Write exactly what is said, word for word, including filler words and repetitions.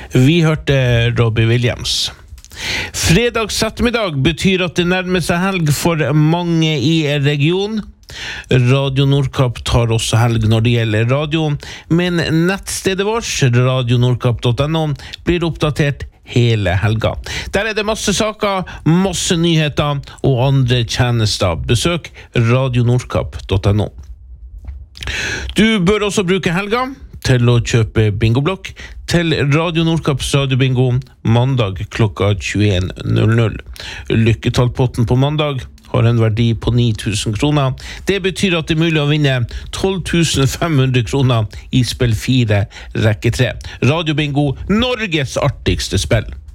Vi hørte Robbie Williams. Fredags ettermiddag betyr at det nærmer seg helg for mange i regionen. Radio Nordkapp tar også helg når det gjelder radio, men nettstedet vårt, radio nordkapp punktum no, blir oppdatert hele helga. Der er det masse saker, masse nyheter og andre tjenester. Besøk radio nordkapp punktum no. Du bør også bruke helga til å kjøpe bingoblokk til Radio Nordkapps radiobingo mandag klokka tjueen null null. Lykketallpotten på mandag har en verdi på ni tusen kroner. Det betyr at det er mulig å vinne tolv tusen fem hundre kroner i spill fire rekke tre. Radiobingo, Norges artigste spill.